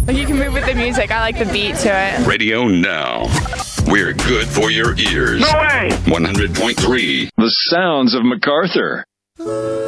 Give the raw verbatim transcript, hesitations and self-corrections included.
Like you can move with the music. I like the beat to it. Radio Now. We're good for your ears. No way! one hundred point three. The sounds of MacArthur.